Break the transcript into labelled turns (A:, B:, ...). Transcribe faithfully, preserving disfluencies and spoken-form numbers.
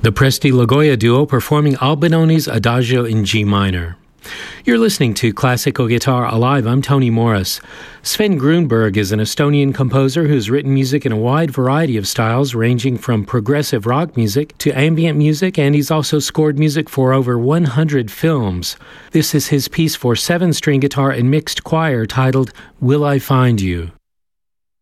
A: the Presti Lagoya duo performing Albinone's Adagio in G minor. You're listening to Classical Guitar Alive. I'm Tony Morris. Sven Grunberg is an Estonian composer who's written music in a wide variety of styles, ranging from progressive rock music to ambient music, and he's also scored music for over one hundred films. This is his piece for seven-string guitar and mixed choir titled Will I Find You?